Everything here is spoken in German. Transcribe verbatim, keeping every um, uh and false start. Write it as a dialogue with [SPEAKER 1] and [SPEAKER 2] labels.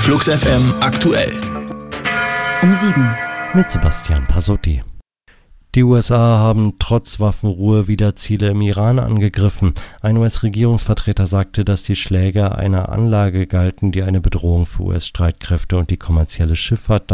[SPEAKER 1] Flux F M aktuell.
[SPEAKER 2] Um sieben.
[SPEAKER 3] Mit Sebastian Pasotti. Die U S A haben trotz Waffenruhe wieder Ziele im Iran angegriffen. Ein U S-Regierungsvertreter sagte, dass die Schläge einer Anlage galten, die eine Bedrohung für U S-Streitkräfte und die kommerzielle Schifffahrt